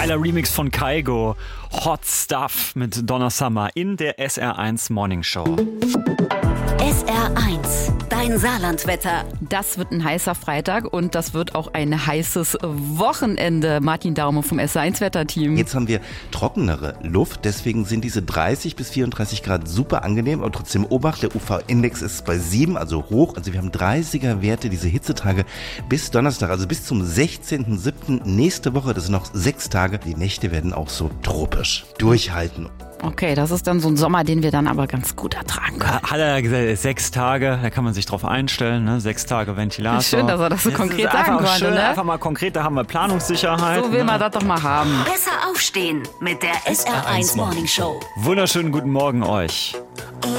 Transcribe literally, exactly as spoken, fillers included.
Geiler Remix von Kygo. Hot Stuff mit Donna Summer in der S R eins Morning Show. S R eins, dein Saarlandwetter. Das wird ein heißer Freitag und das wird auch ein heißes Wochenende. Martin Daume vom S R eins Wetterteam. Jetzt haben wir trockenere Luft, deswegen sind diese dreißig bis vierunddreißig Grad super angenehm, aber trotzdem Obacht, der U V-Index ist bei sieben, also hoch. Also wir haben dreißiger Werte diese Hitzetage bis Donnerstag, also bis zum sechzehnten siebten nächste Woche, das sind noch sechs Tage. Die Nächte werden auch so tropisch. Durchhalten. Okay, das ist dann so ein Sommer, den wir dann aber ganz gut ertragen können. Hat er gesagt, sechs Tage, da kann man sich drauf einstellen, ne? Sechs Tage Ventilator. Schön, dass er das so Jetzt konkret ist sagen einfach konnte, schön, ne? Einfach mal konkret, da haben wir Planungssicherheit. So will ne? man das doch mal haben. Besser aufstehen mit der S R eins Morning Show. Wunderschönen guten Morgen euch.